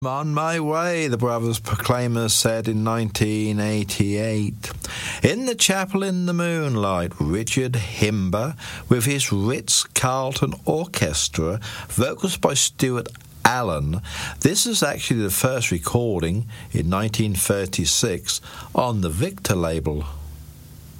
On My Way, the Brothers Proclaimers said in 1988. In the Chapel in the Moonlight, Richard Himber with his Ritz-Carlton Orchestra, vocals by Stuart Allen. This is actually the first recording in 1936 on the Victor label.